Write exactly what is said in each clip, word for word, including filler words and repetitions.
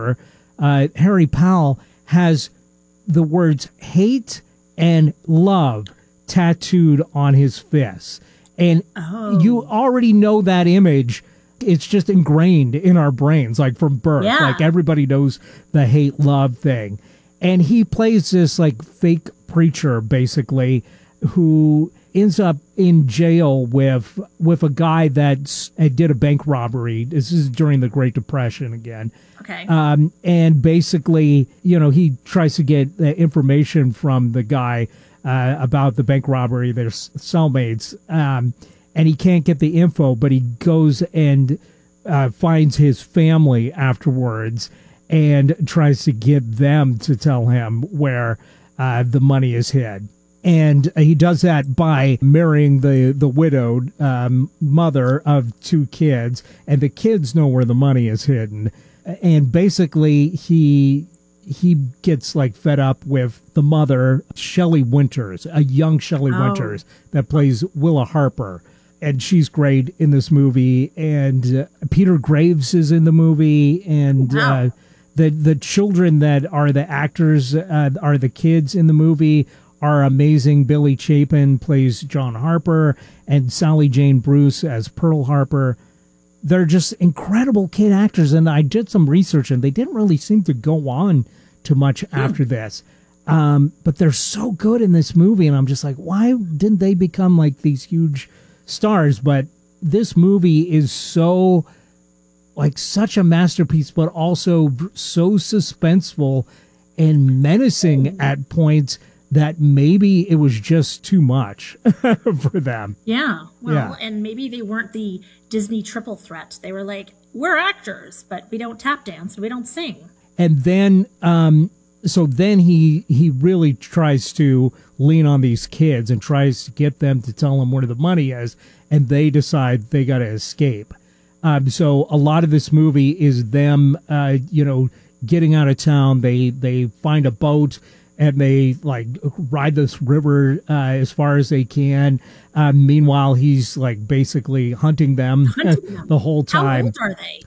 character, uh, Harry Powell, has the words hate and love tattooed on his fists. And oh. you already know that image. It's just ingrained in our brains, like from birth. Yeah. Like everybody knows the hate love thing. And he plays this like fake preacher, basically, who ends up in jail with with a guy that did a bank robbery. This is during the Great Depression again. Okay. Um, and basically, you know, he tries to get uh, information from the guy uh, about the bank robbery. They're cellmates. Um, and he can't get the info, but he goes and uh, finds his family afterwards and tries to get them to tell him where uh, the money is hid. And he does that by marrying the, the widowed um, mother of two kids, and the kids know where the money is hidden. And basically, he he gets like fed up with the mother, Shelley Winters, a young Shelley Oh. Winters that plays Willa Harper. And she's great in this movie. And uh, Peter Graves is in the movie. And Wow. uh, the the children that are the actors, uh, are the kids in the movie, are amazing. Billy Chapin plays John Harper, and Sally Jane Bruce as Pearl Harper. They're just incredible kid actors. And I did some research, and they didn't really seem to go on too much Hmm. after this. Um, but they're so good in this movie. And I'm just like, why didn't they become like these huge stars? But this movie is so like such a masterpiece, but also so suspenseful and menacing at points that maybe it was just too much for them. Yeah. Well, Yeah. and maybe they weren't the Disney triple threat. They were like, we're actors, but we don't tap dance and we don't sing. And then, um, so then he he really tries to lean on these kids and tries to get them to tell him where the money is, and they decide they got to escape. Um, so a lot of this movie is them, uh, you know, getting out of town. They they find a boat and they like ride this river uh, as far as they can. Um, meanwhile, he's like basically hunting them, Hunting them. the whole How time. old are they?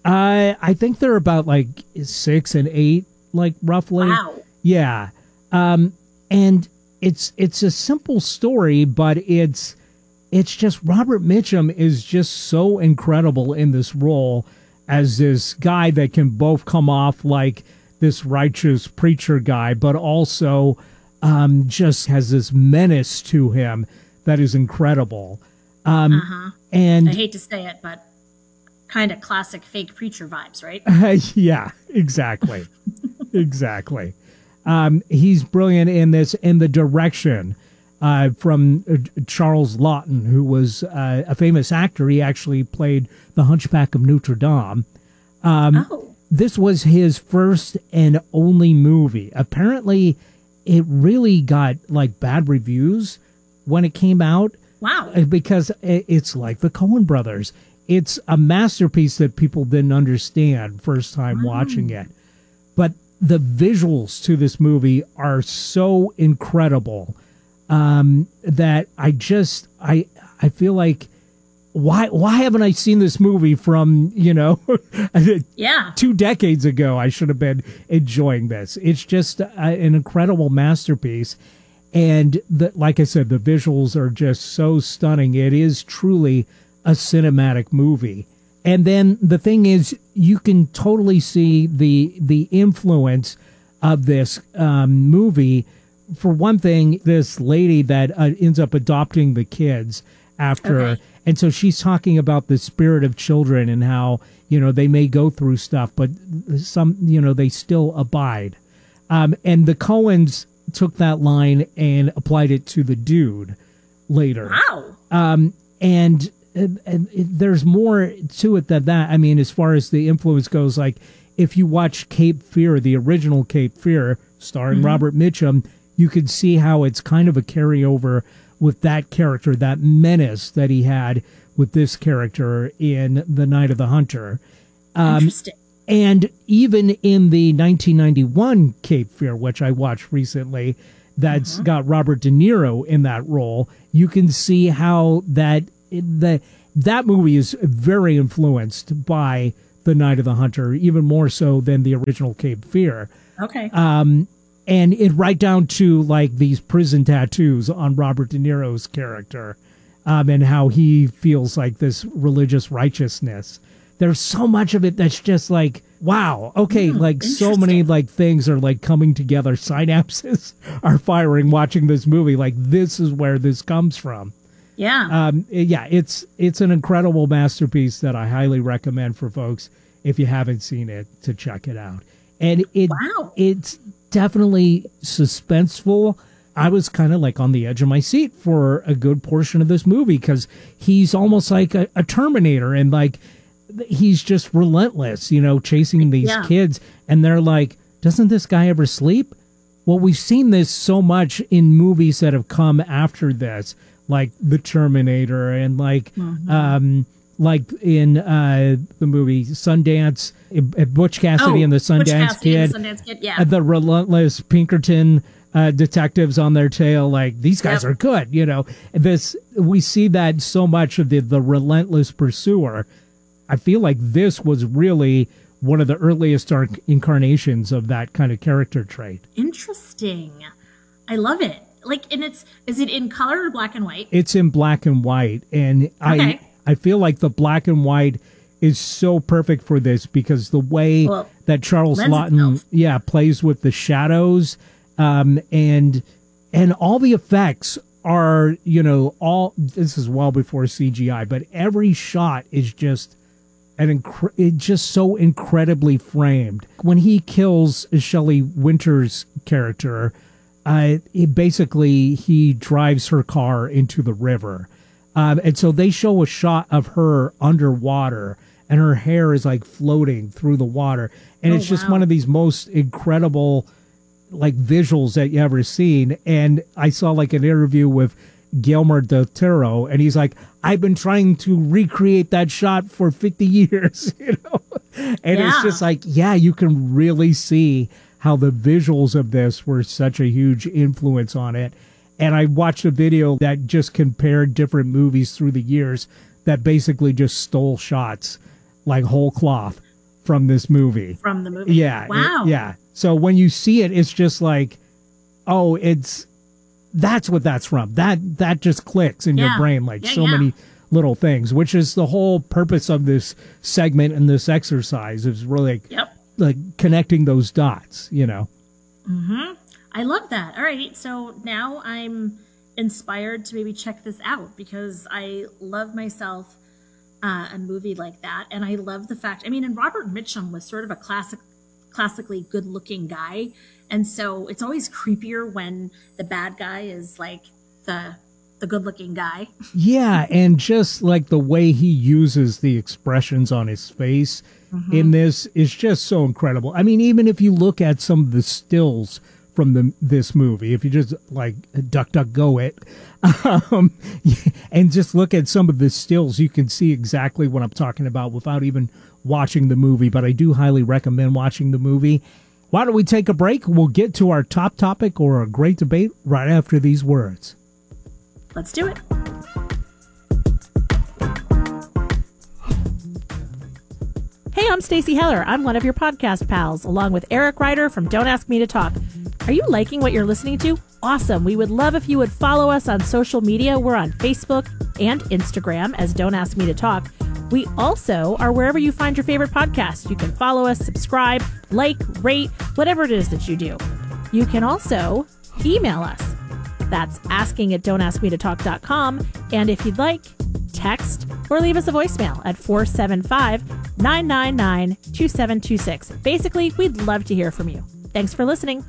I I think they're about like six and eight, like roughly. Wow. Yeah. Um, and it's it's a simple story, but it's it's just Robert Mitchum is just so incredible in this role as this guy that can both come off like this righteous preacher guy, but also um, just has this menace to him that is incredible. Um, Uh-huh. and I hate to say it, but kind of classic fake preacher vibes, right? yeah, exactly. exactly. Um, he's brilliant in this, in the direction uh, from uh, Charles Laughton, who was uh, a famous actor. He actually played the Hunchback of Notre Dame. Um, Oh. This was his first and only movie. Apparently, it really got like bad reviews when it came out. Wow. Uh, because i- it's like the Coen brothers. It's a masterpiece that people didn't understand first time watching it. But the visuals to this movie are so incredible um, that I just I I feel like why why haven't I seen this movie from, you know, Yeah. two decades ago? I should have been enjoying this. It's just a, an incredible masterpiece. And the, like I said, the visuals are just so stunning. It is truly a cinematic movie. And then the thing is, you can totally see the the influence of this um, movie. For one thing, this lady that uh, ends up adopting the kids after Okay. her. And so she's talking about the spirit of children and how, you know, they may go through stuff, but some, you know, they still abide. Um, and the Coens took that line and applied it to the dude later. Wow. Um, and, and, and it- there's more to it than that. I mean, as far as the influence goes, like if you watch Cape Fear, the original Cape Fear, starring Robert Mitchum, you can see how it's kind of a carryover with that character, that menace that he had with this character in The Night of the Hunter. Um, Interesting. and even in the nineteen ninety-one Cape Fear, which I watched recently, that's got Robert De Niro in that role, you can see how that that that movie is very influenced by The Night of the Hunter, even more so than the original Cape Fear. Okay. Um, and it right down to like these prison tattoos on Robert De Niro's character, um, and how he feels like this religious righteousness. There's so much of it that's just like, wow, okay, Mm, like so many interesting. like things are like coming together. Synapses are firing watching this movie. Like this is where this comes from. Yeah. Um, yeah, it's it's an incredible masterpiece that I highly recommend for folks if you haven't seen it to check it out. And it Wow. it's definitely suspenseful. I was kind of like on the edge of my seat for a good portion of this movie because he's almost like a, a Terminator, and like he's just relentless, you know, chasing these Yeah. kids. And they're like, doesn't this guy ever sleep? Well, we've seen this so much in movies that have come after this, like The Terminator and like, Mm-hmm. um, like in uh, the movie Sundance, uh, Butch Cassidy Oh, and the Butch Sundance Cassidy Kid, and the Sundance Kid, yeah. uh, the relentless Pinkerton uh, detectives on their tail. Like these guys Yep. are good, you know. This we see that so much of the the relentless pursuer. I feel like this was really one of the earliest arc- incarnations of that kind of character trait. Interesting. I love it. Like, and it's, is it in color or black and white? It's in black and white, and I Okay. I feel like the black and white is so perfect for this because the way Well, that Charles lends Lawton, itself. yeah, plays with the shadows, um, and and all the effects are, you know, all this is well before C G I, but every shot is just an incre- it's just so incredibly framed. When he kills Shelley Winters' character, uh, it basically he drives her car into the river. Um, and so they show a shot of her underwater and her hair is like floating through the water. And Oh, it's just wow. one of these most incredible like visuals that you ever seen. And I saw like an interview with Guillermo del Toro, and he's like, I've been trying to recreate that shot for fifty years, you know? And Yeah. it's just like, yeah, you can really see how the visuals of this were such a huge influence on it. And I watched a video that just compared different movies through the years that basically just stole shots like whole cloth from this movie. From the movie. Yeah. Wow. it- yeah. So when you see it, it's just like, oh, it's, that's what that's from. That, that just clicks in your Yeah. brain like Yeah, so yeah. many little things, which is the whole purpose of this segment and this exercise is really like, Yep. like connecting those dots, you know? I love that. All right. So now I'm inspired to maybe check this out because I love myself uh, a movie like that. And I love the fact, I mean, and Robert Mitchum was sort of a classic, classically good looking guy. And so it's always creepier when the bad guy is like the, the good looking guy. Yeah, and just like the way he uses the expressions on his face in this is just so incredible. I mean, even if you look at some of the stills from the this movie, if you just like duck duck go it, um, and just look at some of the stills, you can see exactly what I'm talking about without even watching the movie. But I do highly recommend watching the movie. Why don't we take a break? We'll get to our top topic or a great debate right after these words. Let's do it. Hey, I'm Stacey Heller. I'm one of your podcast pals, along with Eric Ryder from Don't Ask Me to Talk. Are you liking what you're listening to? Awesome. We would love if you would follow us on social media. We're on Facebook and Instagram as Don't Ask Me to Talk. We also are wherever you find your favorite podcast. You can follow us, subscribe, like, rate, whatever it is that you do. You can also email us. That's asking at don't ask me to talk dot com. And if you'd like, text or leave us a voicemail at four seven five, nine nine nine, two seven two six. Basically, we'd love to hear from you. Thanks for listening.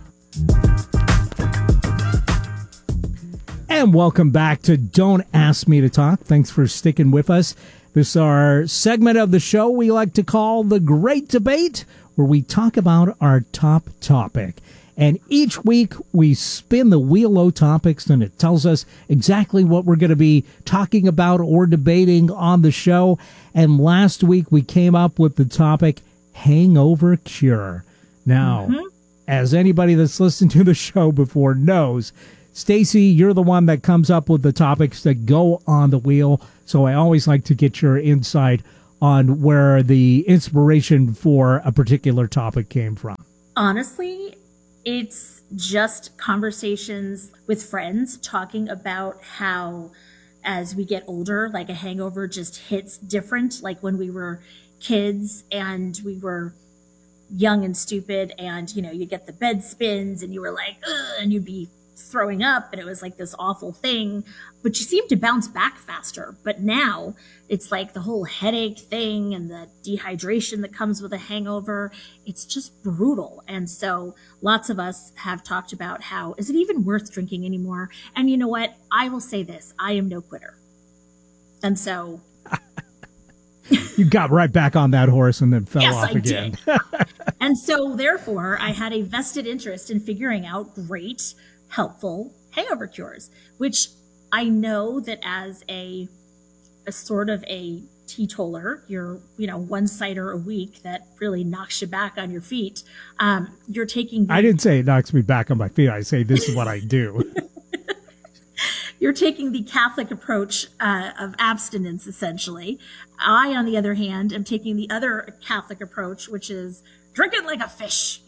And welcome back to Don't Ask Me to Talk. Thanks for sticking with us. This is our segment of the show we like to call The Great Debate, where we talk about our top topic. And each week we spin the wheel of topics and it tells us exactly what we're going to be talking about or debating on the show. And last week we came up with the topic hangover cure. Now, mm-hmm. as anybody that's listened to the show before knows, Stacey, you're the one that comes up with the topics that go on the wheel. So I always like to get your insight on where the inspiration for a particular topic came from? Honestly, it's just conversations with friends talking about how as we get older, like a hangover just hits different. Like when we were kids and we were young and stupid and, you know, you get the bed spins and you were like, ugh, and you'd be throwing up and it was like this awful thing, but you seem to bounce back faster. But now it's like the whole headache thing and the dehydration that comes with a hangover. It's just brutal. And so lots of us have talked about how, is it even worth drinking anymore? And you know what? I will say this, I am no quitter. And so you got right back on that horse and then fell yes, off I again. Did. And so therefore I had a vested interest in figuring out great, helpful hangover cures, which I know that as a, a sort of a teetotaler, you're, you know, one cider a week that really knocks you back on your feet. Um, you're taking. The, I didn't say it knocks me back on my feet. I say this is what I do. You're taking the Catholic approach uh, of abstinence, essentially. I, on the other hand, am taking the other Catholic approach, which is drinking like a fish.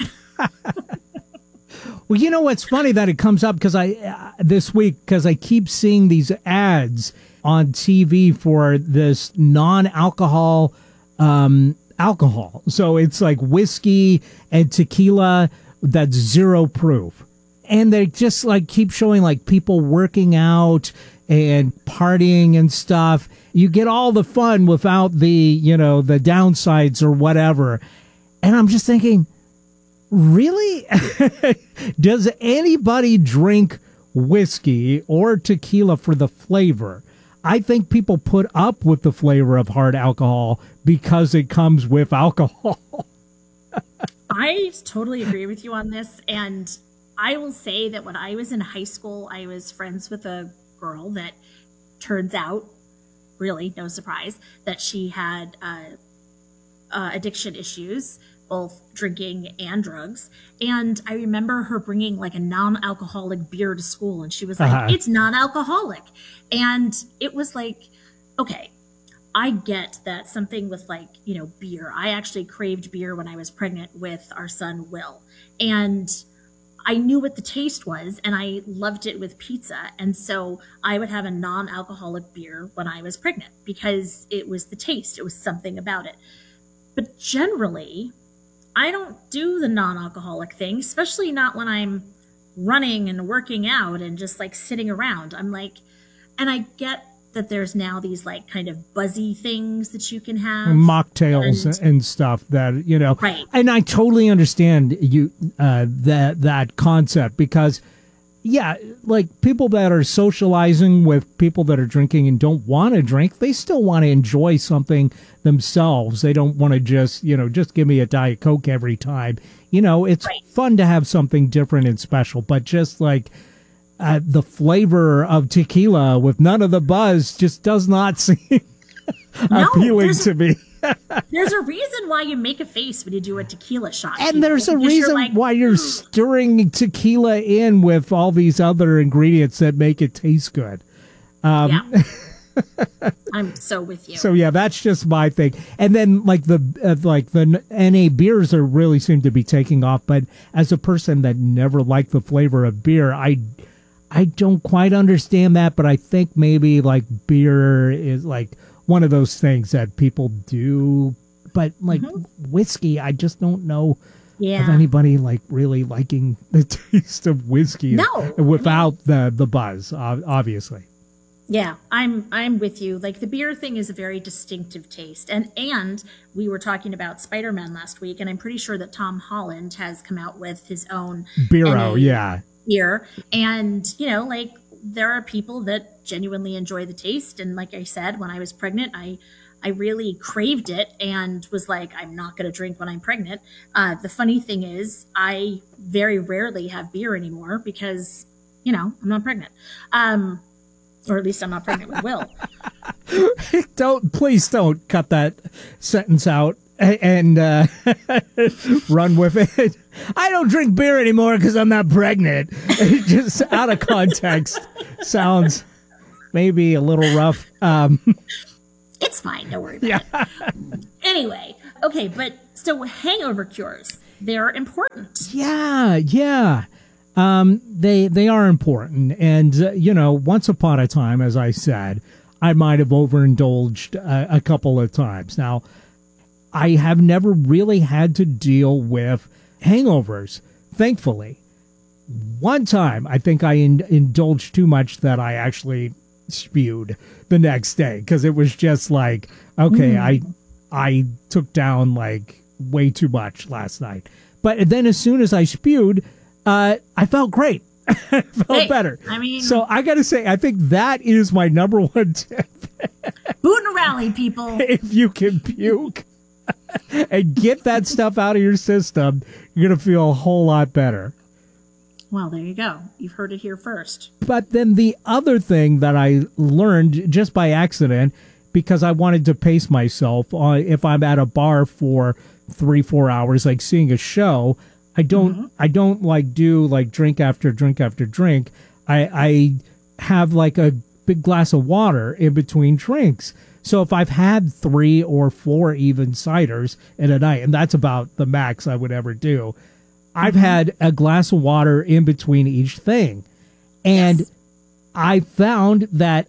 Well, you know what's funny that it comes up because I uh, this week because I keep seeing these ads on T V for this non-alcohol um, alcohol. So it's like whiskey and tequila that's zero proof. And they just like keep showing like people working out and partying and stuff. You get all the fun without the, you know, the downsides or whatever. And I'm just thinking, really? Does anybody drink whiskey or tequila for the flavor? I think people put up with the flavor of hard alcohol because it comes with alcohol. I totally agree with you on this. And I will say that when I was in high school, I was friends with a girl that turns out, really, no surprise, that she had uh, uh, addiction issues, both drinking and drugs. And I remember her bringing like a non-alcoholic beer to school. And she was like, uh-huh. It's non-alcoholic. And it was like, okay, I get that something with like, you know, beer. I actually craved beer when I was pregnant with our son, Will. And I knew what the taste was and I loved it with pizza. And so I would have a non-alcoholic beer when I was pregnant because it was the taste. It was something about it. But generally, I don't do the non-alcoholic thing, especially not when I'm running and working out and just like sitting around. I'm like, and I get that there's now these like kind of buzzy things that you can have, mocktails and, and stuff that, you know, right. And I totally understand you, uh, that, that concept because yeah, like people that are socializing with people that are drinking and don't want to drink, they still want to enjoy something themselves. They don't want to just, you know, just give me a Diet Coke every time. You know, it's right. fun to have something different and special, but just like, Uh, the flavor of tequila with none of the buzz just does not seem no, appealing to me. There's a reason why you make a face when you do a tequila shot. And people, there's a reason you're like, why you're stirring tequila in with all these other ingredients that make it taste good. Um, yeah. I'm so with you. So yeah, that's just my thing. And then like the uh, like the N A beers are really seem to be taking off. But as a person that never liked the flavor of beer, I I don't quite understand that, but I think maybe like beer is like one of those things that people do. But like mm-hmm. whiskey, I just don't know yeah. of anybody like really liking the taste of whiskey no, without the, the buzz, obviously. Yeah, I'm I'm with you. Like the beer thing is a very distinctive taste. And and we were talking about Spider-Man last week, and I'm pretty sure that Tom Holland has come out with his own Beero, yeah. beer. And, you know, like there are people that genuinely enjoy the taste. And like I said, when I was pregnant, I I really craved it and was like, I'm not going to drink when I'm pregnant. Uh, the funny thing is I very rarely have beer anymore because, you know, I'm not pregnant. Um Or at least I'm not pregnant with Will. Don't, please don't cut that sentence out and uh, run with it. I don't drink beer anymore because I'm not pregnant. It just out of context sounds maybe a little rough. Um, It's fine. Don't worry about yeah. it. Anyway, okay, but so hangover cures, they're important. Yeah, yeah. Um, they they are important. And, uh, you know, once upon a time, as I said, I might have overindulged uh, a couple of times. Now, I have never really had to deal with hangovers, thankfully. One time, I think I in- indulged too much that I actually spewed the next day because it was just like, okay, mm. I I took down like way too much last night. But then as soon as I spewed, uh, I felt great. I felt hey, better. I mean, so I got to say, I think that is my number one tip. Boot and rally, people. If you can puke and get that stuff out of your system, you're going to feel a whole lot better. Well, there you go. You've heard it here first. But then the other thing that I learned just by accident, because I wanted to pace myself, uh, if I'm at a bar for three, four hours, like seeing a show, I don't, mm-hmm. I don't like do like drink after drink after drink. I, I have like a big glass of water in between drinks. So if I've had three or four even ciders in a night, and that's about the max I would ever do, I've mm-hmm. had a glass of water in between each thing. And yes. I found that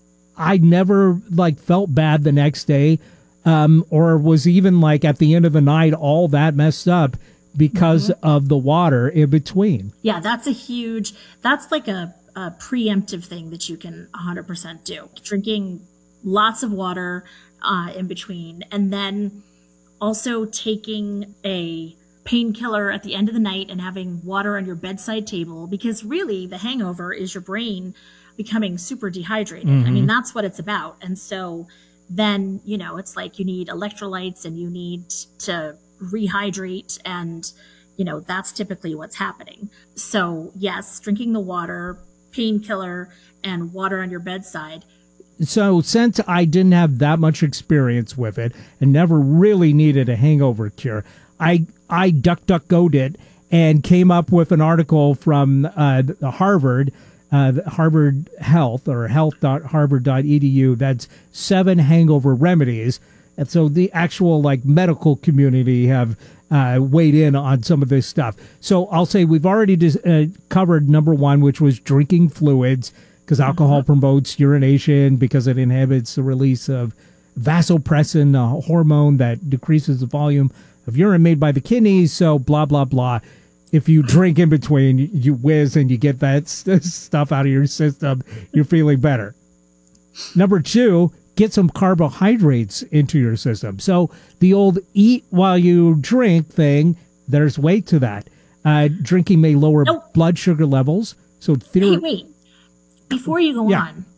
I never like felt bad the next day, um, or was even like at the end of the night all that messed up because mm-hmm. of the water in between. Yeah, that's a huge, that's like a, a preemptive thing that you can one hundred percent do. Drinking lots of water uh, in between, and then also taking a painkiller at the end of the night and having water on your bedside table, because really the hangover is your brain becoming super dehydrated. Mm-hmm. I mean, that's what it's about. And so then, you know, it's like you need electrolytes and you need to rehydrate, and, you know, that's typically what's happening. So yes, drinking the water, painkiller, and water on your bedside. So since I didn't have that much experience with it and never really needed a hangover cure, I I duck duck go'd it and came up with an article from uh, Harvard, uh, Harvard Health or health dot harvard dot e d u. That's seven hangover remedies. And so the actual like medical community have uh, weighed in on some of this stuff. So I'll say we've already dis- uh, covered number one, which was drinking fluids, because alcohol mm-hmm. promotes urination because it inhibits the release of vasopressin, a hormone that decreases the volume of urine made by the kidneys. So blah, blah, blah. If you drink in between, you whiz and you get that st- stuff out of your system, you're feeling better. Number two, get some carbohydrates into your system. So the old eat while you drink thing, there's weight to that. Uh, drinking may lower nope. blood sugar levels. So theory- Hey, wait. Before you go yeah. on,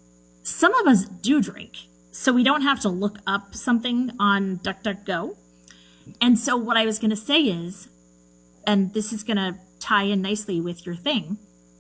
some of us do drink, so we don't have to look up something on DuckDuckGo. And so what I was going to say is, and this is going to tie in nicely with your thing,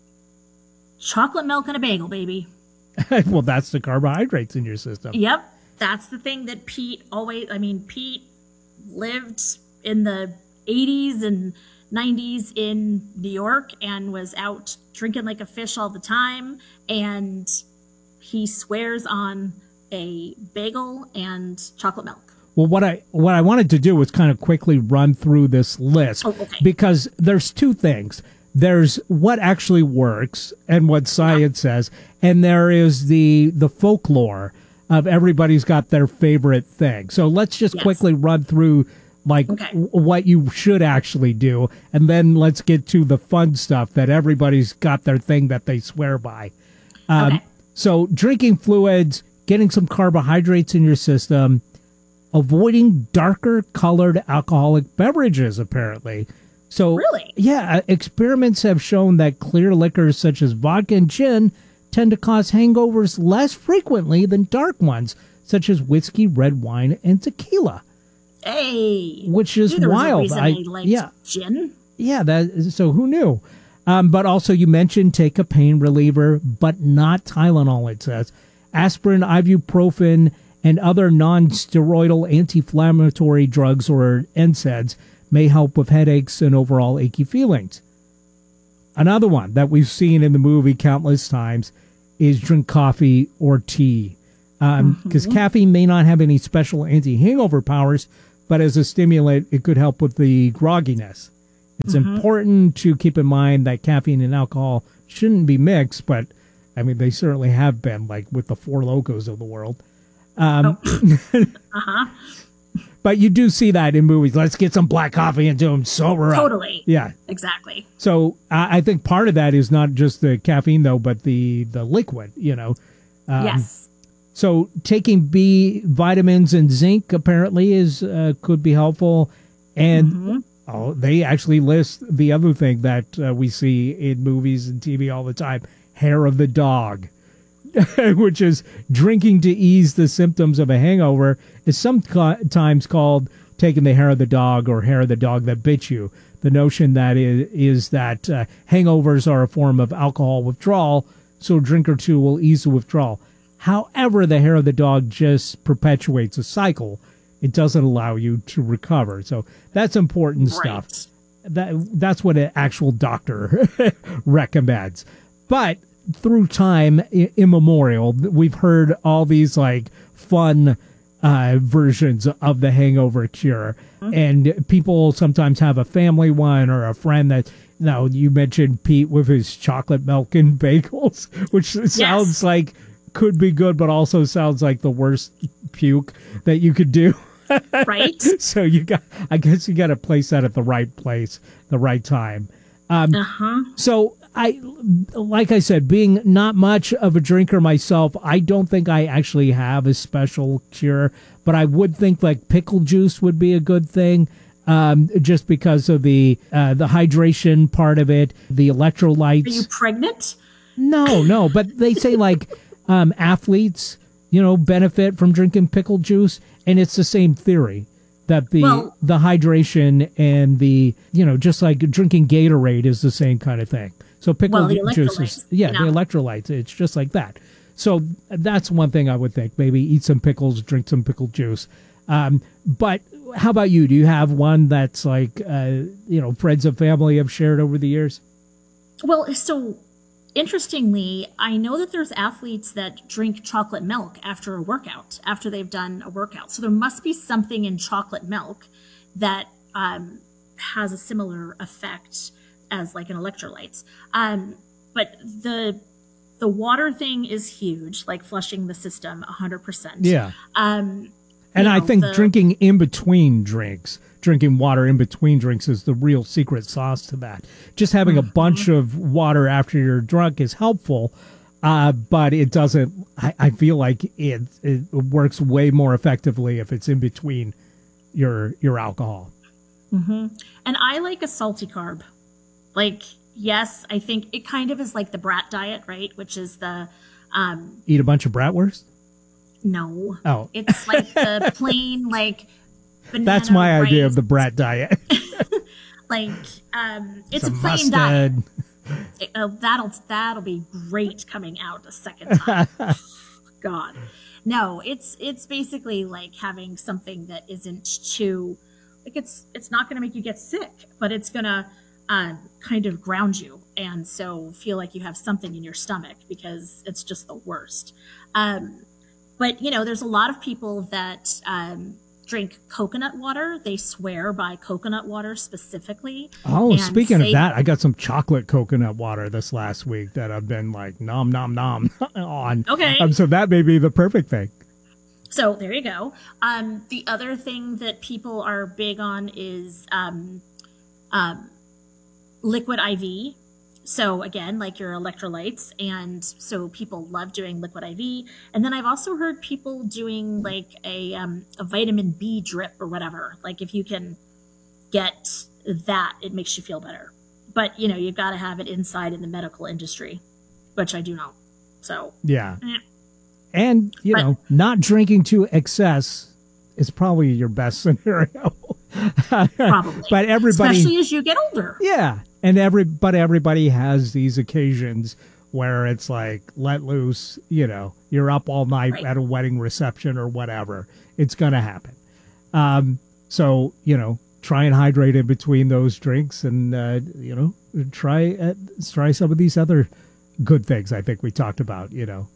chocolate milk and a bagel, baby. Well, that's the carbohydrates in your system. Yep. That's the thing that Pete always, I mean, Pete lived in the eighties and nineties in New York and was out drinking like a fish all the time. And he swears on a bagel and chocolate milk. Well, what I what I wanted to do was kind of quickly run through this list, oh, okay. because there's two things. There's what actually works and what science yeah. says, and there is the the folklore of everybody's got their favorite thing. So let's just yes. quickly run through like okay. w- what you should actually do, and then let's get to the fun stuff that everybody's got their thing that they swear by. Um, okay. So drinking fluids, getting some carbohydrates in your system, avoiding darker colored alcoholic beverages, apparently. So, really? Yeah, experiments have shown that clear liquors such as vodka and gin tend to cause hangovers less frequently than dark ones, such as whiskey, red wine, and tequila. Hey, which is there wild. Was a reason I, I liked yeah, gin. Yeah, that. So who knew? Um, but also, you mentioned take a pain reliever, but not Tylenol. It says aspirin, ibuprofen, and other non-steroidal anti-inflammatory drugs or N SAIDs may help with headaches and overall achy feelings. Another one that we've seen in the movie countless times is drink coffee or tea. because Mhm. caffeine may not have any special anti-hangover powers, but as a stimulant, it could help with the grogginess. It's Mhm. important to keep in mind that caffeine and alcohol shouldn't be mixed, but I mean, they certainly have been, like with the Four Locos of the world. Um, Uh-huh. But you do see that in movies. Let's get some black coffee into them, sober up. Totally. Yeah. Exactly. So I I think part of that is not just the caffeine, though, but the, the liquid, you know. Um, Yes. So taking B vitamins and zinc apparently is uh, could be helpful. And Mhm. oh, they actually list the other thing that uh, we see in movies and T V all the time, hair of the dog, which is drinking to ease the symptoms of a hangover, is sometimes called taking the hair of the dog or hair of the dog that bit you. The notion that is, is that uh, hangovers are a form of alcohol withdrawal, so a drink or two will ease the withdrawal. However, the hair of the dog just perpetuates a cycle. It doesn't allow you to recover. So that's important stuff. Right. That that's what an actual doctor recommends. But through time I- immemorial, we've heard all these like fun uh, versions of the hangover cure, and people sometimes have a family one or a friend that. Now you mentioned Pete with his chocolate milk and bagels, which sounds Yes. like could be good, but also sounds like the worst puke that you could do. Right. So you got, I guess you got to place that at the right place, the right time. Um, Uh-huh. so I, like I said, being not much of a drinker myself, I don't think I actually have a special cure, but I would think like pickle juice would be a good thing. Um, just because of the, uh, the hydration part of it, the electrolytes. Are you pregnant? No, no, but they say like um, athletes, you know, benefit from drinking pickle juice, and it's the same theory that the Well- the hydration and the, you know, just like drinking Gatorade is the same kind of thing. So pickle Well, the juice is electrolytes, yeah, you know. the electrolytes. It's just like that. So that's one thing I would think. Maybe eat some pickles, drink some pickle juice. Um, but how about you? Do you have one that's like uh, you know, friends and family have shared over the years? Well, so interestingly, I know that there's athletes that drink chocolate milk after a workout, after they've done a workout. So there must be something in chocolate milk that um, has a similar effect as like an electrolytes. Um, but the the water thing is huge, like flushing the system one hundred percent. Yeah. Um, And you I know, think the- drinking in between drinks, drinking water in between drinks is the real secret sauce to that. Just having a bunch of water after you're drunk is helpful, uh, but it doesn't, I, I feel like it, it works way more effectively if it's in between your, your alcohol. And I like a salty carb. Like, yes, I think it kind of is like the brat diet, right? Which is the, um, Eat a bunch of bratwurst? no. Oh, It's like the plain, like, banana that's my idea rice, of the brat diet. Like, um, it's a Some plain diet. mustard. It- uh, that'll, that'll be great coming out a second time. God. No, it's, it's basically like having something that isn't too, like it's, it's not going to make you get sick, but it's going to, uh, kind of ground you. And so feel like you have something in your stomach because it's just the worst. Um, But, you know, there's a lot of people that um, drink coconut water. They swear by coconut water specifically. Oh, and speaking say- of that, I got some chocolate coconut water this last week that I've been like nom nom nom on. Okay. Um, so that may be the perfect thing. So there you go. Um, the other thing that people are big on is um, um, liquid I V. So again, like your electrolytes. And so people love doing liquid I V. And then I've also heard people doing like a, um, a vitamin B drip or whatever. Like if you can get that, it makes you feel better. But, you know, you've got to have it inside in the medical industry, which I do know. So, Yeah. eh. And, you But- know, not drinking to excess is probably your best scenario. probably. But everybody, Especially as you get older. yeah. And every, but everybody has these occasions where it's like, let loose, you know, you're up all night Right. at a wedding reception or whatever. It's going to happen. Um, so, you know, try and hydrate in between those drinks and, uh, you know, try, uh, try some of these other good things I think we talked about, you know.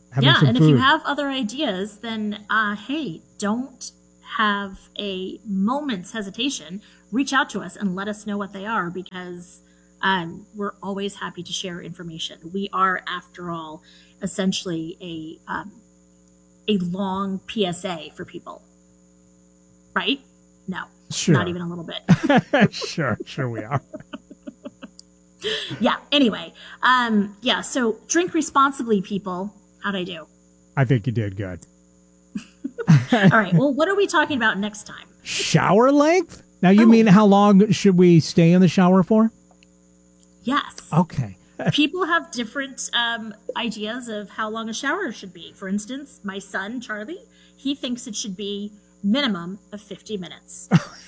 having yeah, some and food. if you have other ideas, then uh, hey, don't have a moment's hesitation. Reach out to us and let us know what they are, because um, we're always happy to share information. We are, after all, essentially a um, a long P S A for people, right? No, Sure. not even a little bit. sure, sure we are. Yeah. Anyway, um, yeah. So drink responsibly, people. How'd I do? I think you did good. All right. Well, what are we talking about next time? Shower length? Now, you Oh. mean how long should we stay in the shower for? Yes. Okay. People have different um, ideas of how long a shower should be. For instance, my son, Charlie, he thinks it should be minimum of fifty minutes.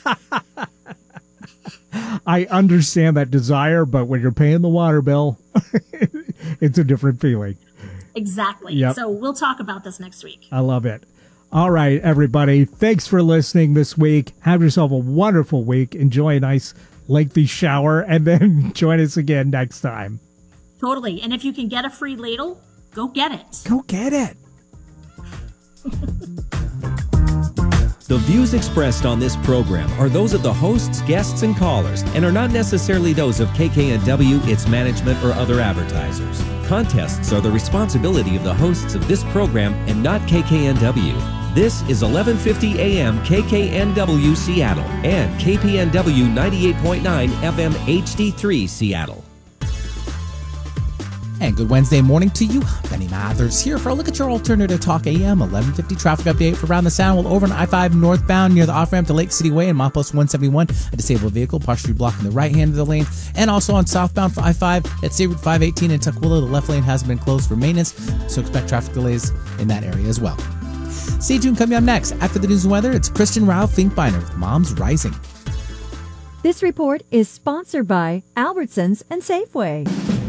I understand that desire, but when you're paying the water bill, it's a different feeling. Exactly. Yep. So we'll talk about this next week. I love it. All right, everybody. Thanks for listening this week. Have yourself a wonderful week. Enjoy a nice lengthy shower, and then join us again next time. Totally. And if you can get a free ladle, go get it. Go get it. The views expressed on this program are those of the hosts, guests, and callers, and are not necessarily those of K K N W, its management, or other advertisers. Contests are the responsibility of the hosts of this program and not K K N W. This is eleven fifty A M K K N W Seattle and K P N W ninety-eight point nine F M H D three Seattle. And good Wednesday morning to you. Benny Mathers here for a look at your Alternative Talk A M eleven fifty traffic update for around the Sound. Well, over on I five northbound near the off-ramp to Lake City Way and Milepost one seventy-one, a disabled vehicle partially blocking the right hand of the lane. And also on southbound for I five at State Route five eighteen in Tukwila, the left lane has been closed for maintenance, so expect traffic delays in that area as well. Stay tuned. Coming up next, after the news and weather, it's Kristen Rao Finkbeiner with Moms Rising. This report is sponsored by Albertsons and Safeway.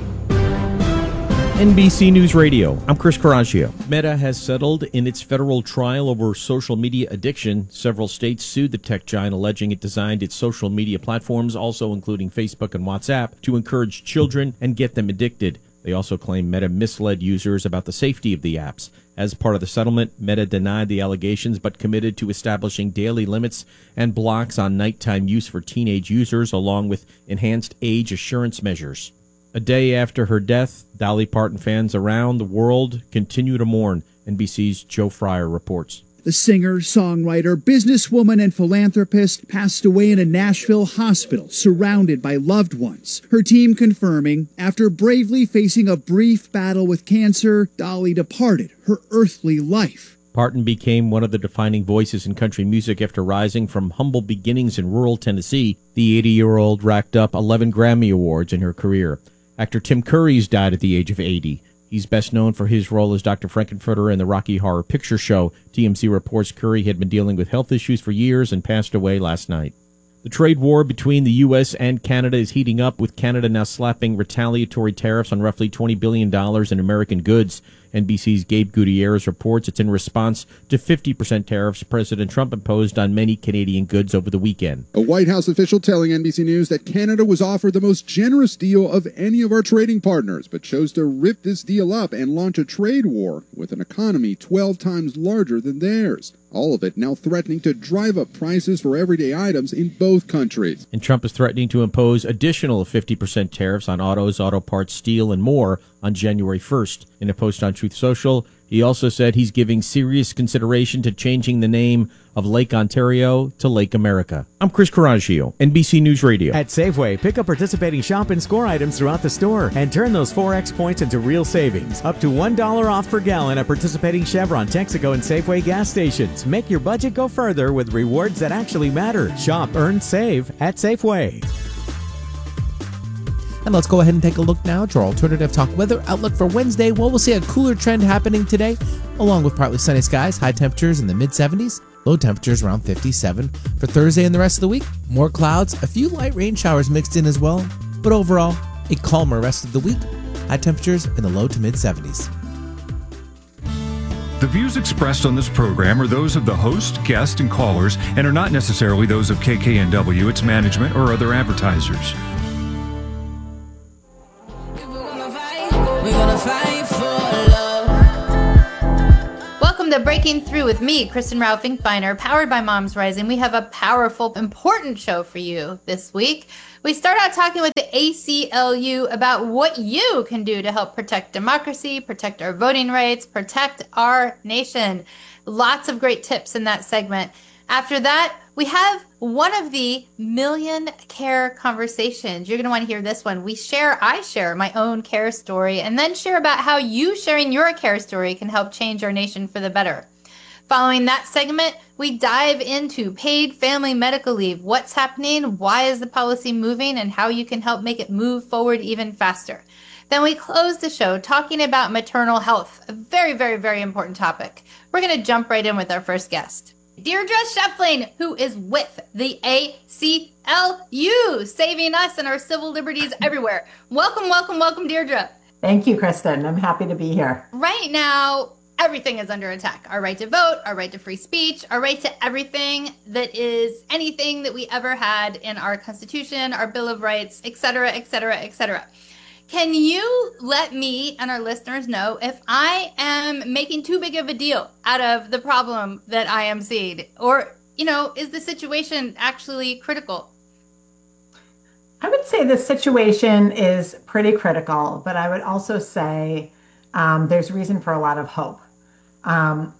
N B C News Radio, I'm Chris Coraggio. Meta has settled in its federal trial over social media addiction. Several states sued the tech giant, alleging it designed its social media platforms, also including Facebook and WhatsApp, to encourage children and get them addicted. They also claim Meta misled users about the safety of the apps. As part of the settlement, Meta denied the allegations but committed to establishing daily limits and blocks on nighttime use for teenage users, along with enhanced age assurance measures. A day after her death, Dolly Parton fans around the world continue to mourn. N B C's Joe Fryer reports. The singer, songwriter, businesswoman, and philanthropist passed away in a Nashville hospital, surrounded by loved ones. Her team confirming, after bravely facing a brief battle with cancer, Dolly departed her earthly life. Parton became one of the defining voices in country music after rising from humble beginnings in rural Tennessee. The eighty-year-old racked up eleven Grammy Awards in her career. Actor Tim Curry's died at the age of eighty. He's best known for his role as Doctor Frankenfurter in the Rocky Horror Picture Show. T M Z reports Curry had been dealing with health issues for years and passed away last night. The trade war between the U S and Canada is heating up, with Canada now slapping retaliatory tariffs on roughly twenty billion dollars in American goods. N B C's Gabe Gutierrez reports it's in response to fifty percent tariffs President Trump imposed on many Canadian goods over the weekend. A White House official telling N B C News that Canada was offered the most generous deal of any of our trading partners, but chose to rip this deal up and launch a trade war with an economy twelve times larger than theirs. All of it now threatening to drive up prices for everyday items in both countries. And Trump is threatening to impose additional fifty percent tariffs on autos, auto parts, steel, and more on January first. In a post on Truth Social, he also said he's giving serious consideration to changing the name of Lake Ontario to Lake America. I'm Chris Coraggio, N B C News Radio. At Safeway, pick up participating shop and score items throughout the store and turn those four X points into real savings. Up to one dollar off per gallon at participating Chevron, Texaco, and Safeway gas stations. Make your budget go further with rewards that actually matter. Shop, earn, save at Safeway. And let's go ahead and take a look now at your Alternative Talk weather outlook for Wednesday. Well, we'll see a cooler trend happening today, along with partly sunny skies, high temperatures in the mid seventies, low temperatures around fifty-seven. For Thursday and the rest of the week, more clouds, a few light rain showers mixed in as well, but overall, a calmer rest of the week, high temperatures in the low to mid seventies. The views expressed on this program are those of the host, guest, and callers, and are not necessarily those of K K N W, its management, or other advertisers. We're gonna fight for love. to Breaking Through with me, Kristen Rao Finkbeiner, powered by Moms Rising. We have a powerful, important show for you this week. We start out talking with the A C L U about what you can do to help protect democracy, protect our voting rights, protect our nation. Lots of great tips in that segment. After that, we have one of the million care conversations. You're going to want to hear this one. We share, I share my own care story, and then share about how you sharing your care story can help change our nation for the better. Following that segment, we dive into paid family medical leave. What's happening? Why is the policy moving? And how you can help make it move forward even faster. Then we close the show talking about maternal health, a very, very, very important topic. We're going to jump right in with our first guest. Deirdre Sheffling, who is with the A C L U, saving us and our civil liberties everywhere. Welcome, welcome, welcome, Deirdre. Thank you, Kristen. I'm happy to be here. Right now, everything is under attack. Our right to vote, our right to free speech, our right to everything that is anything that we ever had in our Constitution, our Bill of Rights, et cetera, et cetera, et cetera. Can you let me and our listeners know if I am making too big of a deal out of the problem that I am seeing? Or, you know, is the situation actually critical? I would say the situation is pretty critical, but I would also say um, there's reason for a lot of hope. Um,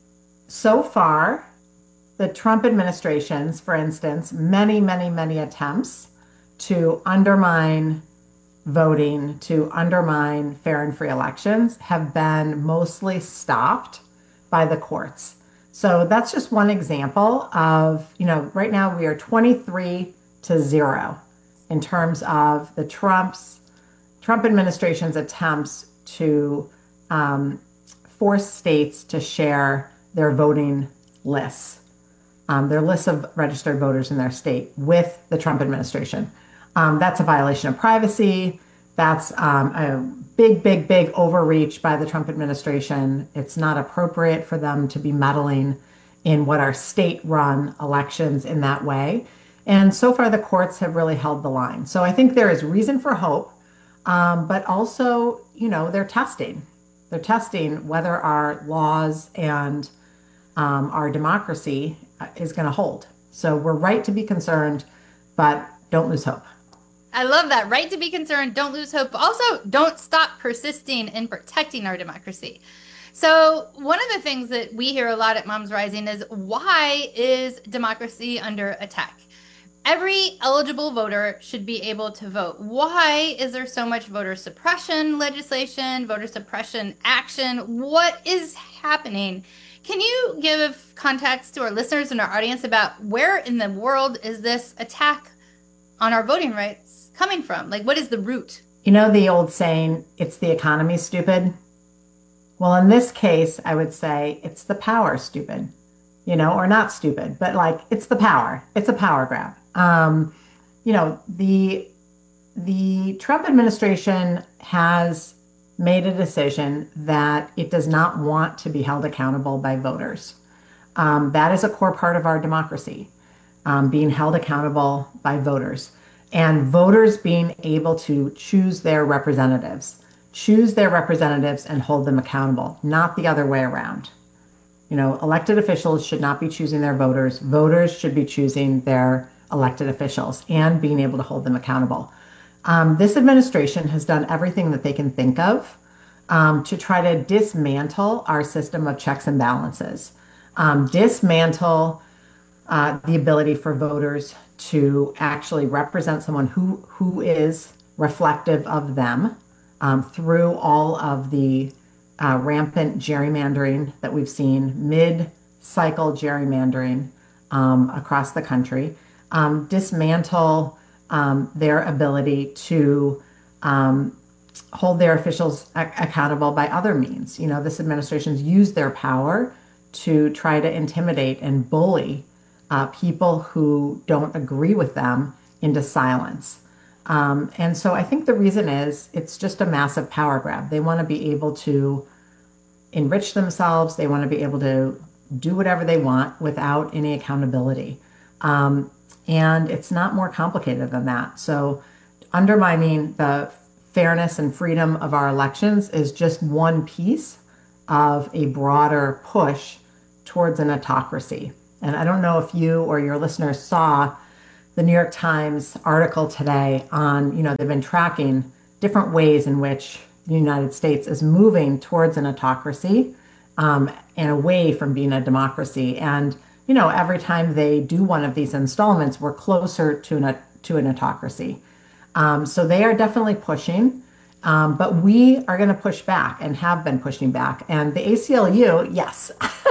so far, the Trump administration's, for instance, many, many, many attempts to undermine voting, to undermine fair and free elections have been mostly stopped by the courts. So that's just one example of, you know, right now we are twenty-three to zero in terms of the Trump's, Trump administration's attempts to um, force states to share their voting lists, um, their lists of registered voters in their state with the Trump administration. Um, that's a violation of privacy. That's um, a big, big, big overreach by the Trump administration. It's not appropriate for them to be meddling in what are state-run elections in that way. And so far, the courts have really held the line. So I think there is reason for hope, um, but also, you know, they're testing. They're testing whether our laws and um, our democracy is going to hold. So we're right to be concerned, but don't lose hope. I love that. Right to be concerned. Don't lose hope. Also, don't stop persisting in protecting our democracy. So one of the things that we hear a lot at Moms Rising is, why is democracy under attack? Every eligible voter should be able to vote. Why is there so much voter suppression legislation, voter suppression action? What is happening? Can you give context to our listeners and our audience about where in the world is this attack on our voting rights coming from? Like, what is the root? You know the old saying, it's the economy, stupid? Well, in this case, I would say it's the power, stupid. You know, or not stupid, but like, it's the power. It's a power grab. Um, you know, the the Trump administration has made a decision that it does not want to be held accountable by voters. Um, that is a core part of our democracy, um, being held accountable by voters. And voters being able to choose their representatives, choose their representatives and hold them accountable, not the other way around. You know, elected officials should not be choosing their voters. Voters should be choosing their elected officials and being able to hold them accountable. Um, this administration has done everything that they can think of um, to try to dismantle our system of checks and balances, um, dismantle uh, the ability for voters to actually represent someone who who is reflective of them um, through all of the uh, rampant gerrymandering that we've seen, mid-cycle gerrymandering um, across the country, um, dismantle um, their ability to um, hold their officials a- accountable by other means. You know, this administration's used their power to try to intimidate and bully Uh, people who don't agree with them into silence. Um, and so I think the reason is it's just a massive power grab. They want to be able to enrich themselves. They want to be able to do whatever they want without any accountability. Um, and it's not more complicated than that. So undermining the fairness and freedom of our elections is just one piece of a broader push towards an autocracy. And I don't know if you or your listeners saw the New York Times article today on, you know, they've been tracking different ways in which the United States is moving towards an autocracy um, and away from being a democracy. And, you know, every time they do one of these installments, we're closer to an, to an autocracy. Um, so they are definitely pushing, um, but we are going to push back and have been pushing back. And the A C L U, yes,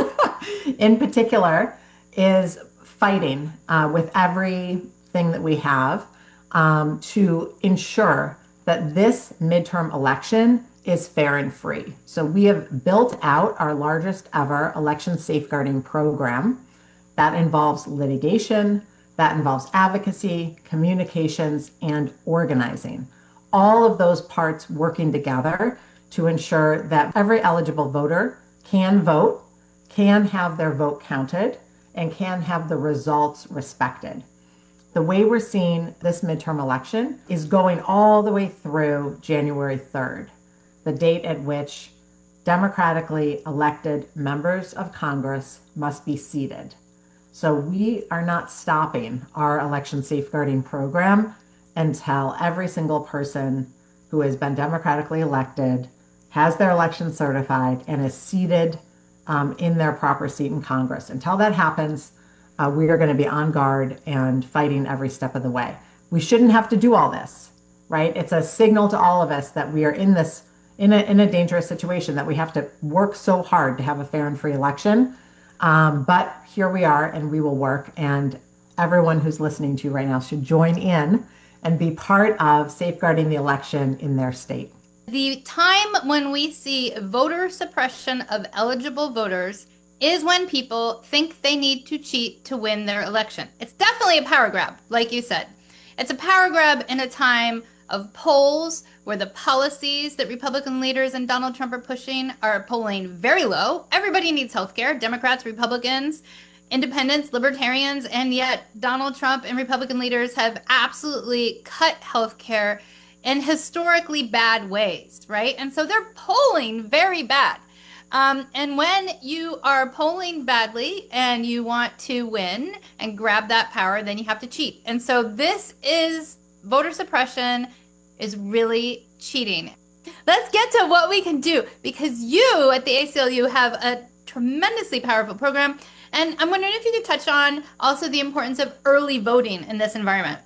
in particular, is fighting uh, with everything that we have um, to ensure that this midterm election is fair and free. So we have built out our largest ever election safeguarding program that involves litigation, that involves advocacy, communications, and organizing. All of those parts working together to ensure that every eligible voter can vote, can have their vote counted, and can have the results respected. The way we're seeing this midterm election is going all the way through January third, the date at which democratically elected members of Congress must be seated. So we are not stopping our election safeguarding program until every single person who has been democratically elected, has their election certified, and is seated um, in their proper seat in Congress. Until that happens, Uh, we are going to be on guard and fighting every step of the way. We shouldn't have to do all this, right? It's a signal to all of us that we are in this, in a, in a dangerous situation, that we have to work so hard to have a fair and free election. Um, but here we are, and we will work. And everyone who's listening to you right now should join in and be part of safeguarding the election in their state. The time when we see voter suppression of eligible voters is when people think they need to cheat to win their election. It's definitely a power grab, like you said. It's a power grab in a time of polls where the policies that Republican leaders and Donald Trump are pushing are polling very low. Everybody needs healthcare, Democrats, Republicans, independents, libertarians, and yet Donald Trump and Republican leaders have absolutely cut healthcare in historically bad ways, right? And so they're polling very bad. Um, and when you are polling badly and you want to win and grab that power, then you have to cheat. And so this is voter suppression is really cheating. Let's get to what we can do, because you at the A C L U have a tremendously powerful program. And I'm wondering if you could touch on also the importance of early voting in this environment.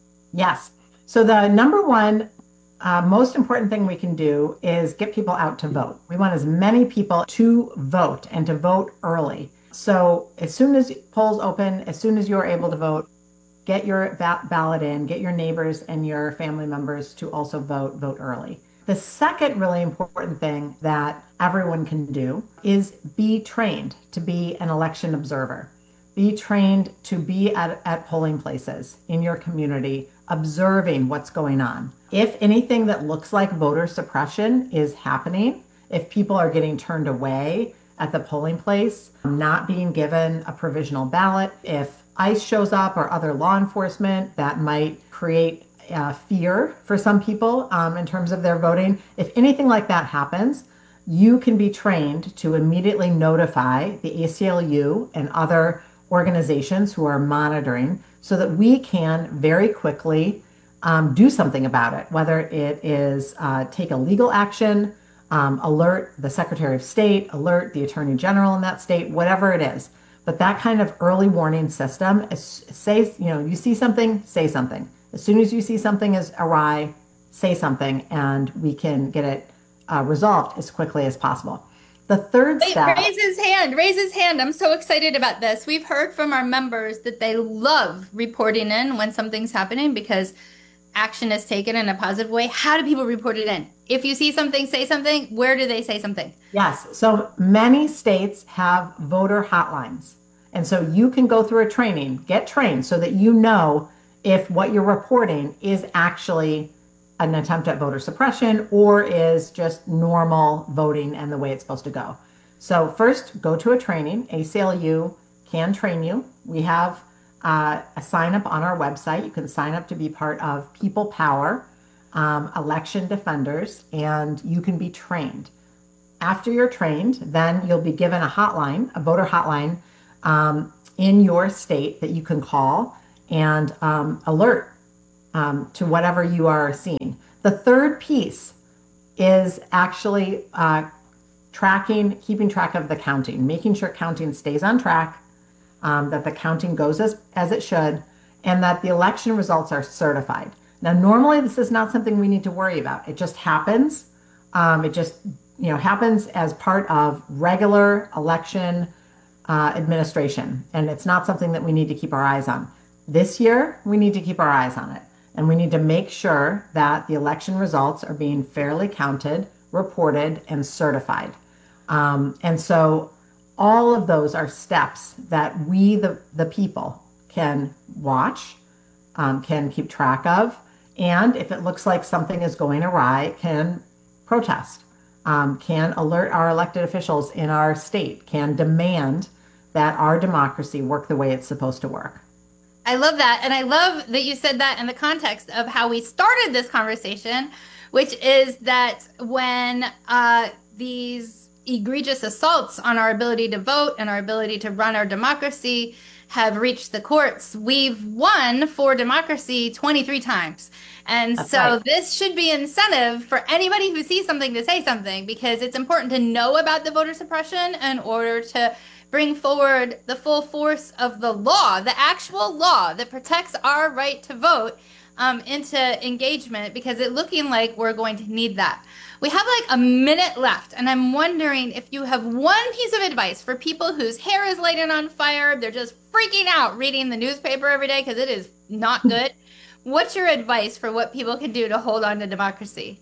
Yes. So the number one Uh, most important thing we can do is get people out to vote. We want as many people to vote and to vote early. So as soon as polls open, as soon as you're able to vote, get your ba- ballot in, get your neighbors and your family members to also vote, vote early. The second really important thing that everyone can do is be trained to be an election observer. Be trained to be at, at polling places in your community, observing what's going on. If anything that looks like voter suppression is happening, if people are getting turned away at the polling place, not being given a provisional ballot, if ICE shows up or other law enforcement, that might create uh, fear for some people um, in terms of their voting. If anything like that happens, you can be trained to immediately notify the A C L U and other organizations who are monitoring so that we can very quickly um, do something about it, whether it is uh, take a legal action, um, alert the Secretary of State, alert the Attorney General in that state, whatever it is. But that kind of early warning system, is, say, you know, you see something, say something. As soon as you see something is awry, say something, and we can get it uh, resolved as quickly as possible. The third Wait, step. Raise his hand. Raise his hand. I'm so excited about this. We've heard from our members that they love reporting in when something's happening because action is taken in a positive way. How do people report it in? If you see something, say something. Where do they say something? Yes. So many states have voter hotlines. And so you can go through a training, get trained so that you know if what you're reporting is actually an attempt at voter suppression or is just normal voting and the way it's supposed to go. So first, go to a training. A C L U can train you. We have uh, a sign up on our website. You can sign up to be part of People Power, um, Election Defenders, and you can be trained. after you're trained, then you'll be given a hotline, a voter hotline um, in your state that you can call and um, alert um, to whatever you are seeing. The third piece is actually uh, tracking, keeping track of the counting, making sure counting stays on track, um, that the counting goes as, as it should, and that the election results are certified. Now, normally this is not something we need to worry about. It just happens. Um, it just, you know, happens as part of regular election uh, administration, and it's not something that we need to keep our eyes on. This year, we need to keep our eyes on it, and we need to make sure that the election results are being fairly counted, reported, and certified. Um, and so all of those are steps that we, the, the people, can watch, um, can keep track of, and if it looks like something is going awry, can protest, um, can alert our elected officials in our state, can demand that our democracy work the way it's supposed to work. I love that. And I love that you said that in the context of how we started this conversation, which is that when uh, these egregious assaults on our ability to vote and our ability to run our democracy have reached the courts, we've won for democracy twenty-three times. And That's so right. this should be incentive for anybody who sees something to say something, because it's important to know about the voter suppression in order to bring forward the full force of the law, the actual law that protects our right to vote, um, into engagement, because it's looking like we're going to need that. We have like a minute left, and I'm wondering if you have one piece of advice for people whose hair is lighting on fire, they're just freaking out reading the newspaper every day because it is not good. What's your advice for what people can do to hold on to democracy?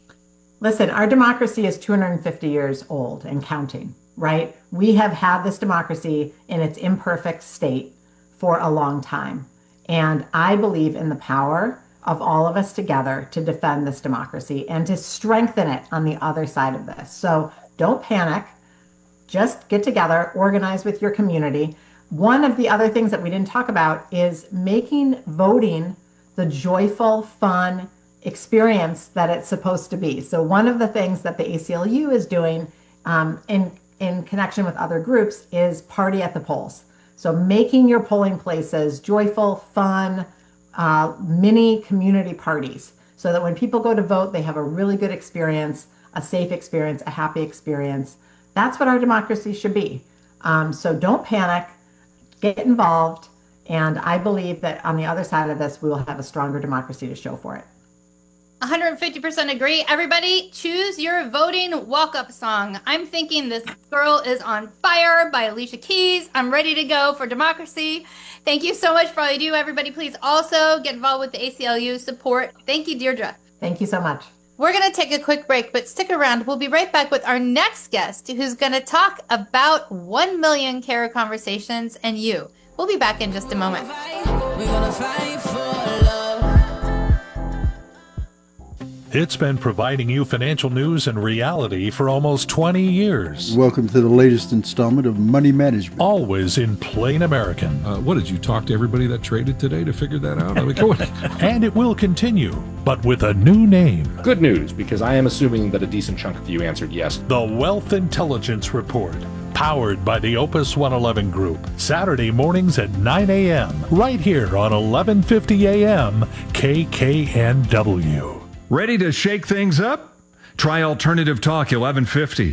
Listen, our democracy is two hundred fifty years old and counting, right? We have had this democracy in its imperfect state for a long time. And I believe in the power of all of us together to defend this democracy and to strengthen it on the other side of this. So don't panic. Just get together, organize with your community. One of the other things that we didn't talk about is making voting the joyful, fun experience that it's supposed to be. So one of the things that the A C L U is doing um, in, in connection with other groups is party at the polls. So making your polling places joyful, fun, uh, mini community parties, so that when people go to vote, they have a really good experience, a safe experience, a happy experience. That's what our democracy should be. Um, so don't panic, get involved, and I believe that on the other side of this, we will have a stronger democracy to show for it. one hundred fifty percent agree. Everybody, choose your voting walk-up song. I'm thinking This Girl Is on Fire by Alicia Keys. I'm ready to go for democracy. Thank you so much for all you do. Everybody, please also get involved with the A C L U support. Thank you, Deirdre. Thank you so much. We're going to take a quick break, but stick around. We'll be right back with our next guest, who's going to talk about one million Care Conversations and you. We'll be back in just a moment. We're gonna fight for love. It's been providing you financial news and reality for almost twenty years. Welcome to the latest installment of Money Management. Always in plain American. Uh, what, did you talk to everybody that traded today to figure that out? I mean, come on. And it will continue, but with a new name. Good news, because I am assuming that a decent chunk of you answered yes. The Wealth Intelligence Report. Powered by the Opus one eleven Group. Saturday mornings at nine a.m. right here on eleven fifty a.m. K K N W. Ready to shake things up? Try Alternative Talk eleven fifty.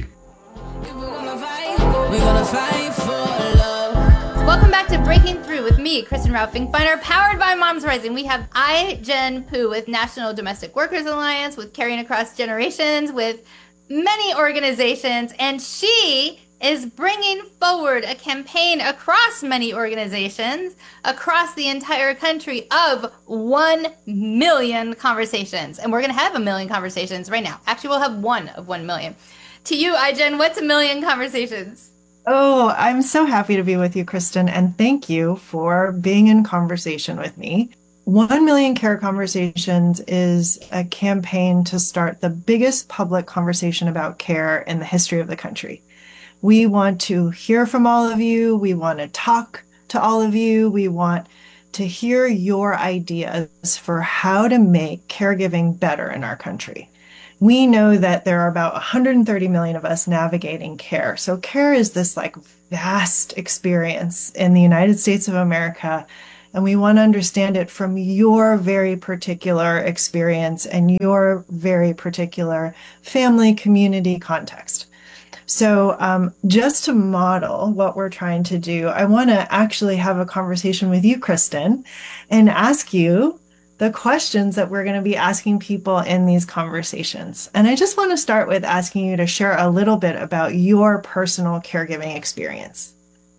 Welcome back to Breaking Through with me, Kristen Rao Finkbeiner, powered by Moms Rising. We have I, Jen Poo, with National Domestic Workers Alliance, with Caring Across Generations, with many organizations, and she is bringing forward a campaign across many organizations across the entire country of one million conversations. And we're going to have a million conversations right now. Actually, we'll have one of one million. To you, Ijen, what's a million conversations? Oh, I'm so happy to be with you, Kristen, and thank you for being in conversation with me. One Million Care Conversations is a campaign to start the biggest public conversation about care in the history of the country. We want to hear from all of you. We want to talk to all of you. We want to hear your ideas for how to make caregiving better in our country. We know that there are about one hundred thirty million of us navigating care. So care is this like vast experience in the United States of America. And we want to understand it from your very particular experience and your very particular family, community context. So um, just to model what we're trying to do, I want to actually have a conversation with you, Kristen, and ask you the questions that we're going to be asking people in these conversations. And I just want to start with asking you to share a little bit about your personal caregiving experience.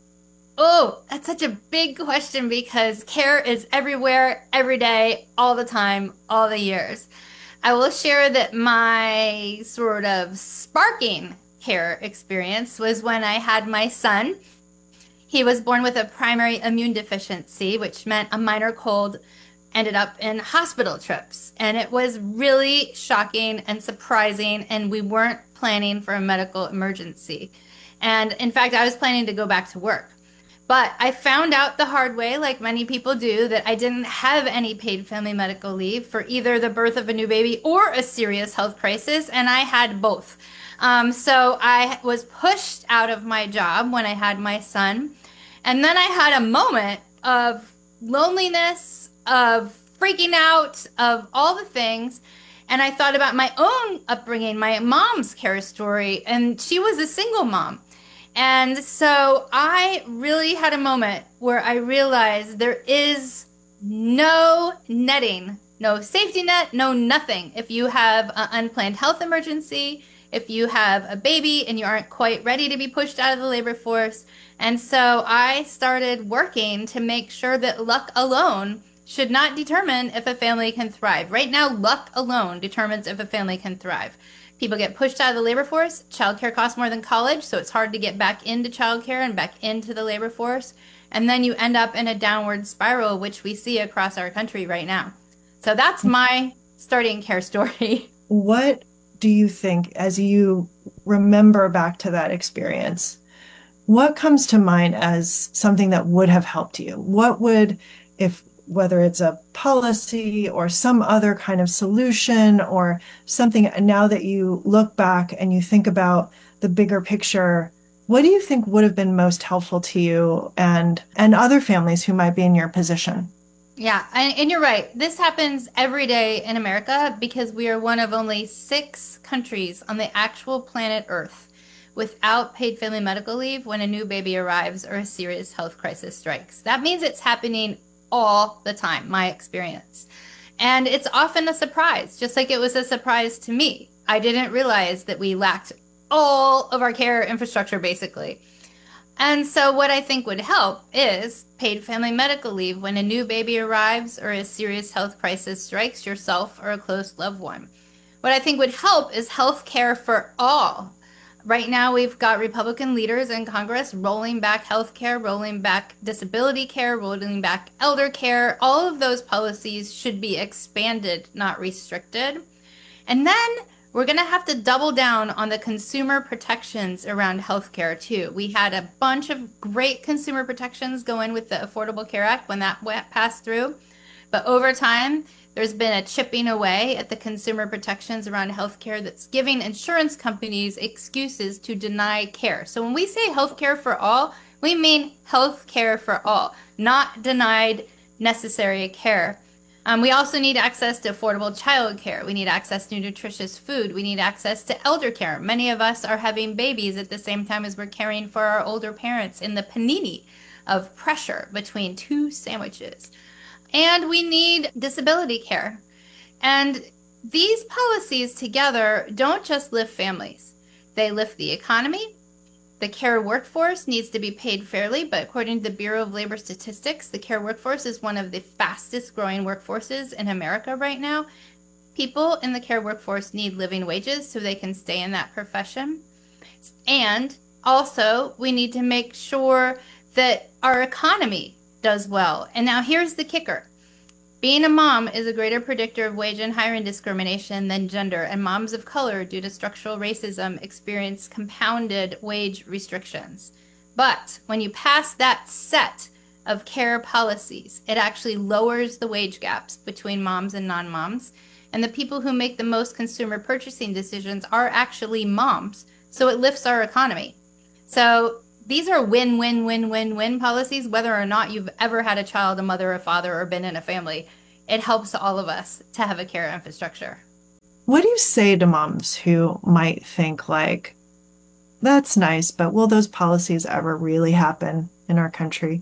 Oh, that's such a big question because care is everywhere, every day, all the time, all the years. I will share that my sort of sparking care experience was when I had my son. He was born with a primary immune deficiency, which meant a minor cold, ended up in hospital trips. And it was really shocking and surprising, and we weren't planning for a medical emergency. And in fact, I was planning to go back to work. But I found out the hard way, like many people do, that I didn't have any paid family medical leave for either the birth of a new baby or a serious health crisis, and I had both. Um, so I was pushed out of my job when I had my son. And then I had a moment of loneliness, of freaking out, of all the things. And I thought about my own upbringing, my mom's care story, and she was a single mom. And so I really had a moment where I realized there is no netting, no safety net, no nothing. If you have an unplanned health emergency, if you have a baby and you aren't quite ready to be pushed out of the labor force. And so I started working to make sure that luck alone should not determine if a family can thrive. Right now, luck alone determines if a family can thrive. People get pushed out of the labor force. Childcare costs more than college, so it's hard to get back into childcare and back into the labor force. And then you end up in a downward spiral, which we see across our country right now. So that's my starting care story. What do you think, as you remember back to that experience, what comes to mind as something that would have helped you? What would, if whether it's a policy or some other kind of solution or something, now that you look back and you think about the bigger picture, what do you think would have been most helpful to you and, and other families who might be in your position? Yeah, and, and you're right. This happens every day in America because we are one of only six countries on the actual planet Earth without paid family medical leave when a new baby arrives or a serious health crisis strikes. That means it's happening all the time, my experience. And it's often a surprise, just like it was a surprise to me. I didn't realize that we lacked all of our care infrastructure, basically. And so what I think would help is paid family medical leave when a new baby arrives or a serious health crisis strikes yourself or a close loved one. What I think would help is health care for all. Right now, we've got Republican leaders in Congress rolling back health care, rolling back disability care, rolling back elder care. All of those policies should be expanded, not restricted. And then we're going to have to double down on the consumer protections around healthcare too. We had a bunch of great consumer protections go in with the Affordable Care Act when that went, passed through. But over time, there's been a chipping away at the consumer protections around healthcare that's giving insurance companies excuses to deny care. So when we say healthcare for all, we mean healthcare for all, not denied necessary care. Um, we also need access to affordable childcare. We need access to nutritious food. We need access to elder care. Many of us are having babies at the same time as we're caring for our older parents in the panini of pressure between two sandwiches. And we need disability care. And these policies together don't just lift families. They lift the economy. The care workforce needs to be paid fairly, but according to the Bureau of Labor Statistics, the care workforce is one of the fastest growing workforces in America right now. People in the care workforce need living wages so they can stay in that profession. And also, we need to make sure that our economy does well. And now here's the kicker. Being a mom is a greater predictor of wage and hiring discrimination than gender, and moms of color, due to structural racism, experience compounded wage restrictions. But when you pass that set of care policies, it actually lowers the wage gaps between moms and non-moms. And the people who make the most consumer purchasing decisions are actually moms. So it lifts our economy. So these are win, win, win, win, win policies, whether or not you've ever had a child, a mother, a father, or been in a family. It helps all of us to have a care infrastructure. What do you say to moms who might think like, that's nice, but will those policies ever really happen in our country?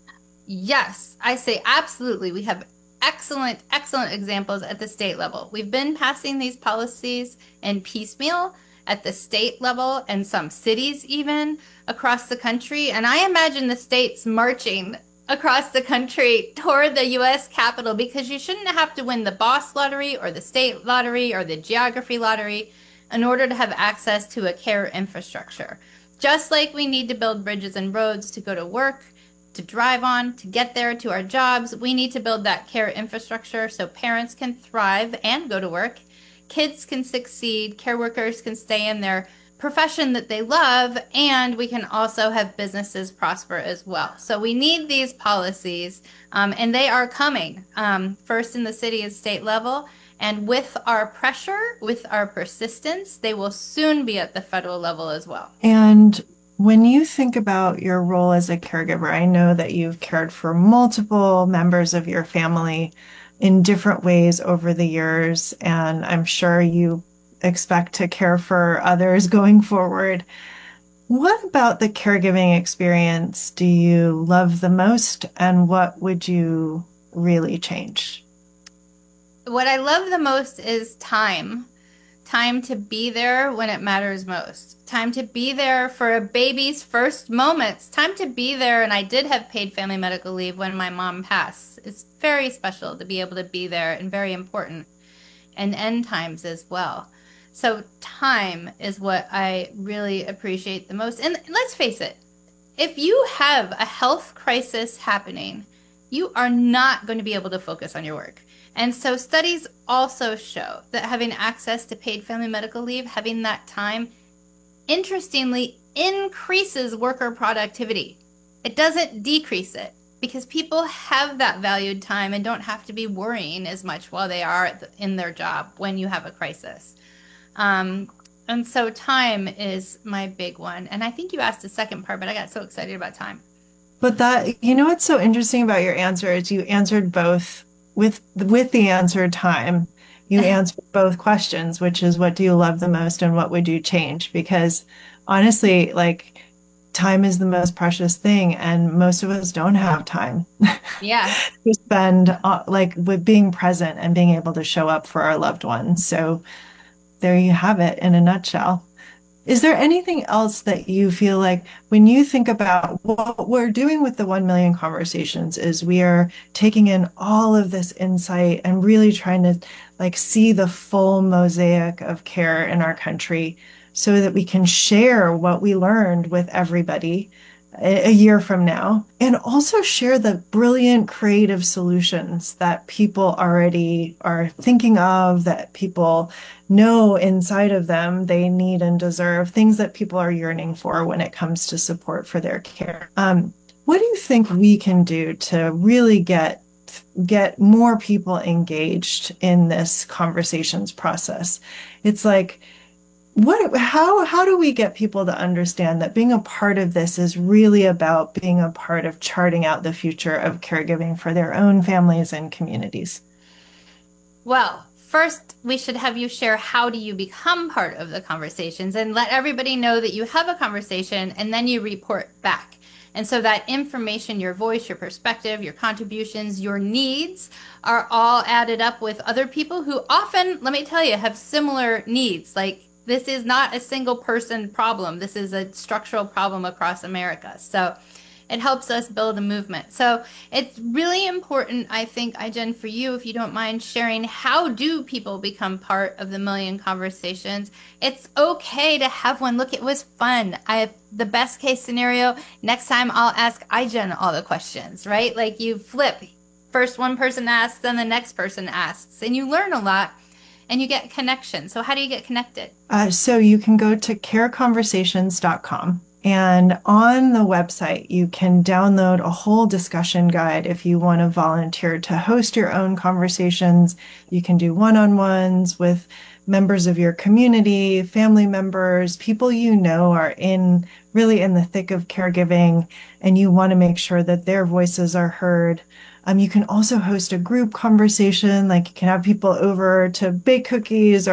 Yes, I say absolutely. We have excellent, excellent examples at the state level. We've been passing these policies in piecemeal at the state level and some cities even across the country. And I imagine the states marching across the country toward the U S Capitol, because you shouldn't have to win the boss lottery or the state lottery or the geography lottery in order to have access to a care infrastructure. Just like we need to build bridges and roads to go to work, to drive on, to get there to our jobs, we need to build that care infrastructure so parents can thrive and go to work, kids can succeed, care workers can stay in their profession that they love, and we can also have businesses prosper as well. So we need these policies, um, and they are coming, um, first in the city and state level, and with our pressure, with our persistence, they will soon be at the federal level as well. And when you think about your role as a caregiver, I know that you've cared for multiple members of your family in different ways over the years, and I'm sure you expect to care for others going forward. What about the caregiving experience do you love the most, and what would you really change? What I love the most is time. Time to be there when it matters most. Time to be there for a baby's first moments. Time to be there, and I did have paid family medical leave when my mom passed. It's very special to be able to be there and very important. And end times as well. So time is what I really appreciate the most. And let's face it, if you have a health crisis happening, you are not going to be able to focus on your work. And so studies also show that having access to paid family medical leave, having that time, interestingly, increases worker productivity. It doesn't decrease it, because people have that valued time and don't have to be worrying as much while they are in their job when you have a crisis. Um, and so time is my big one. And I think you asked the second part, but I got so excited about time. But that, you know, what's so interesting about your answer is you answered both with, with the answer time. You answered both questions, which is what do you love the most and what would you change? Because honestly, like, time is the most precious thing, and most of us don't have time. Yeah. to spend uh, like with being present and being able to show up for our loved ones. So there you have it in a nutshell. Is there anything else that you feel like when you think about what we're doing with the one million conversations is we are taking in all of this insight and really trying to like see the full mosaic of care in our country so that we can share what we learned with everybody a year from now, and also share the brilliant creative solutions that people already are thinking of, that people know inside of them they need and deserve, things that people are yearning for when it comes to support for their care. Um, what do you think we can do to really get get more people engaged in this conversations process? It's like, What, how, how do we get people to understand that being a part of this is really about being a part of charting out the future of caregiving for their own families and communities? Well, first, we should have you share how do you become part of the conversations and let everybody know that you have a conversation, and then you report back. And so that information, your voice, your perspective, your contributions, your needs are all added up with other people who often, let me tell you, have similar needs. Like, this is not a single person problem. This is a structural problem across America. So it helps us build a movement. So it's really important, I think, Ai-jen, for you, if you don't mind sharing, how do people become part of the Million Conversations? It's okay to have one. Look, it was fun. I have the best case scenario. Next time I'll ask Ai-jen all the questions, right? Like you flip. First one person asks, then the next person asks, and you learn a lot. And you get connection. So how do you get connected? Uh, so you can go to care conversations dot com And on the website, you can download a whole discussion guide if you want to volunteer to host your own conversations. You can do one-on-ones with members of your community, family members, people you know are in really in the thick of caregiving, and you want to make sure that their voices are heard. Um, you can also host a group conversation, like you can have people over to bake cookies or